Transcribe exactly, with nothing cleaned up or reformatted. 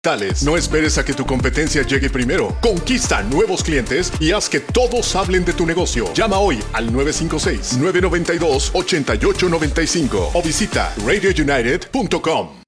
No esperes a que tu competencia llegue primero. Conquista nuevos clientes y haz que todos hablen de tu negocio. Llama hoy al nueve cinco seis, nueve nueve dos, ocho ocho nueve cinco o visita radio united punto com.